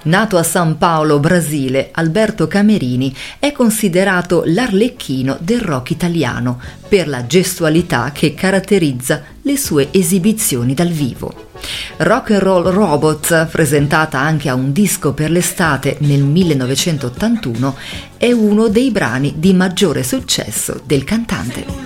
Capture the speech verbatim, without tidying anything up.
Nato a San Paolo, Brasile, Alberto Camerini è considerato l'Arlecchino del rock italiano per la gestualità che caratterizza le sue esibizioni dal vivo. Rock and Roll Robot, presentata anche a Un disco per l'estate nel millenovecentottantuno, è uno dei brani di maggiore successo del cantante.